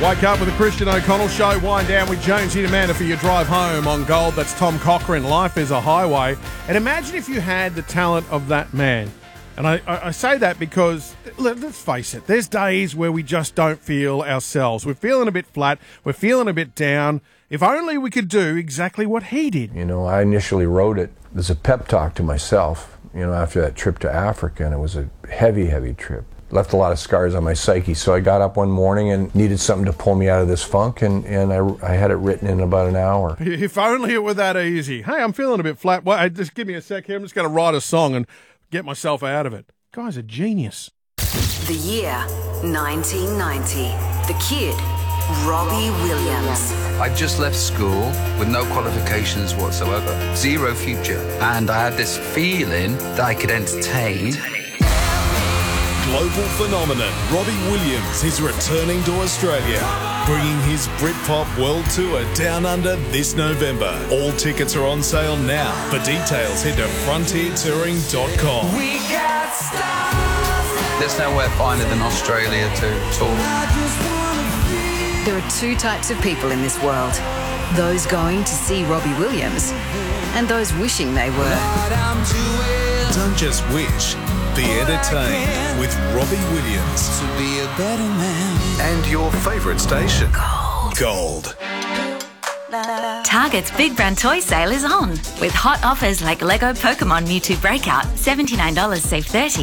Wake up with the Christian O'Connell Show. Wind down with Jonesy and Amanda for your drive home on Gold. That's Tom Cochrane. Life is a highway. And imagine if you had the talent of that man. And I say that because, let's face it, there's days where we just don't feel ourselves. We're feeling a bit flat. We're feeling a bit down. If only we could do exactly what he did. You know, I initially wrote it as a pep talk to myself, after that trip to Africa, and it was a heavy, heavy trip. Left a lot of scars on my psyche, so I got up one morning and needed something to pull me out of this funk, and I had it written in about an hour. If only it were that easy. Hey, I'm feeling a bit flat. Well, just give me a sec here. I'm just going to write a song and get myself out of it. Guy's a genius. The year 1990. The kid, Robbie Williams. I just left school with no qualifications whatsoever, zero future, and I had this feeling that I could entertain. Global phenomenon Robbie Williams is returning to Australia, bringing his Britpop World Tour down under this November. All tickets are on sale now. For details, head to frontiertouring.com. We got stars. There's nowhere finer than Australia to tour. There are two types of people in this world. Those going to see Robbie Williams and those wishing they were. Don't just wish. Be entertained with Robbie Williams. To be a better man. And your favourite station. Gold. Target's Big Brand Toy Sale is on, with hot offers like Lego Pokemon Mewtwo Breakout, $79 save $30.